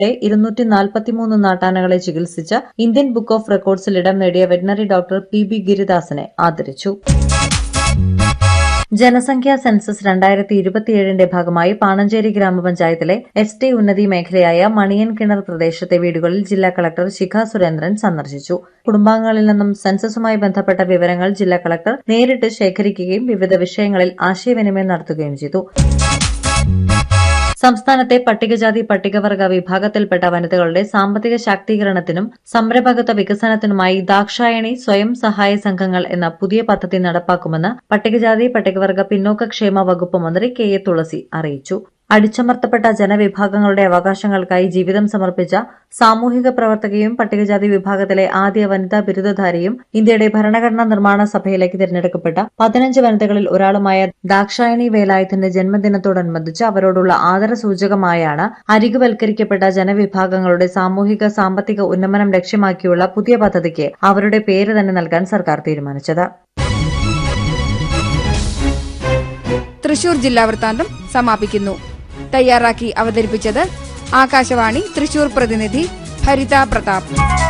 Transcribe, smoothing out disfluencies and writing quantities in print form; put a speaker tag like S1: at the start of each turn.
S1: 243 നാട്ടാനകളെ ചികിത്സിച്ച് Indian book of റെക്കോർഡ്സിൽ ഇടം നേടിയ വെറ്ററിനറി ഡോക്ടർ പി.ബി. ഗിരിദാസനെ ആദരിച്ചു. ജനസംഖ്യാ സെൻസസ് 2027ന്റെ ഭാഗമായി പാണഞ്ചേരി ഗ്രാമപഞ്ചായത്തിലെ എസ്.ടി. ഉന്നതി മേഖലയായ മണിയൻകിണർ പ്രദേശത്തെ വീടുകളിൽ ജില്ലാ കളക്ടർ ശിഖ സുരേന്ദ്രൻ സന്ദർശിച്ചു. കുടുംബാംഗങ്ങളിൽ നിന്നും സെൻസസുമായി ബന്ധപ്പെട്ട വിവരങ്ങൾ ജില്ലാ കളക്ടർ നേരിട്ട് ശേഖരിക്കുകയും വിവിധ വിഷയങ്ങളിൽ ആശയവിനിമയം നടത്തുകയും ചെയ്തു. സംസ്ഥാനത്തെ പട്ടികജാതി പട്ടികവർഗ വിഭാഗത്തിൽപ്പെട്ട വനിതകളുടെ സാമ്പത്തിക ശാക്തീകരണത്തിനും സംരംഭകത്വ വികസനത്തിനുമായി ദാക്ഷായണി സ്വയം സഹായ സംഘങ്ങൾ എന്ന പുതിയ പദ്ധതി നടപ്പാക്കുമെന്ന് പട്ടികജാതി പട്ടികവർഗ പിന്നോക്കക്ഷേമ വകുപ്പ് മന്ത്രി കെ.എ. തുളസി അറിയിച്ചു. അടിച്ചമർത്തപ്പെട്ട ജനവിഭാഗങ്ങളുടെ അവകാശങ്ങൾക്കായി ജീവിതം സമർപ്പിച്ച സാമൂഹിക പ്രവർത്തകയും പട്ടികജാതി വിഭാഗത്തിലെ ആദ്യ വനിതാ ബിരുദധാരിയും ഇന്ത്യയുടെ ഭരണഘടനാ നിർമ്മാണ സഭയിലേക്ക് തിരഞ്ഞെടുക്കപ്പെട്ട 15 വനിതകളിൽ ഒരാളുമായ ദാക്ഷായണി വേലായുധന്റെ ജന്മദിനത്തോടനുബന്ധിച്ച് അവരോടുള്ള ആദരസൂചകമായാണ് അരികുവൽക്കരിക്കപ്പെട്ട ജനവിഭാഗങ്ങളുടെ സാമൂഹിക സാമ്പത്തിക ഉന്നമനം ലക്ഷ്യമാക്കിയുള്ള പുതിയ പദ്ധതിക്ക് അവരുടെ പേര് തന്നെ നൽകാൻ സർക്കാർ തീരുമാനിച്ചത്.
S2: തൃശൂർ ജില്ലാ വൃത്താന്തം സമാപിക്കുന്നു. തയ്യാറാക്കി അവതരിപ്പിച്ചത് ആകാശവാണി തൃശൂർ പ്രതിനിധി ഭരിത പ്രതാപ്.